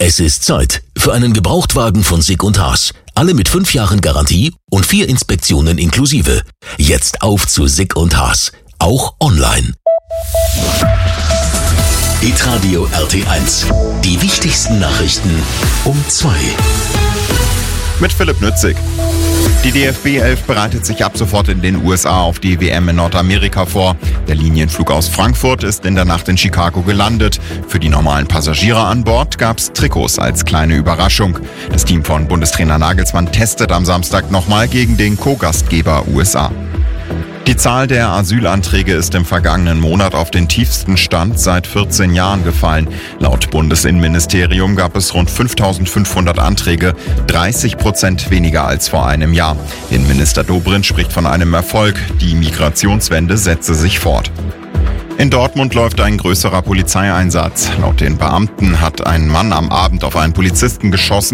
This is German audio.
Es ist Zeit für einen Gebrauchtwagen von Sick & Haas. Alle mit 5 Jahren Garantie und 4 Inspektionen inklusive. Jetzt auf zu Sick & Haas. Auch online. Hitradio RT1. Die wichtigsten Nachrichten um 2. Mit Philipp Nützig. Die DFB 11 bereitet sich ab sofort in den USA auf die WM in Nordamerika vor. Der Linienflug aus Frankfurt ist in der Nacht in Chicago gelandet. Für die normalen Passagiere an Bord gab's Trikots als kleine Überraschung. Das Team von Bundestrainer Nagelsmann testet am Samstag nochmal gegen den Co-Gastgeber USA. Die Zahl der Asylanträge ist im vergangenen Monat auf den tiefsten Stand seit 14 Jahren gefallen. Laut Bundesinnenministerium gab es rund 5.500 Anträge, 30% weniger als vor einem Jahr. Innenminister Dobrindt spricht von einem Erfolg. Die Migrationswende setze sich fort. In Dortmund läuft ein größerer Polizeieinsatz. Laut den Beamten hat ein Mann am Abend auf einen Polizisten geschossen.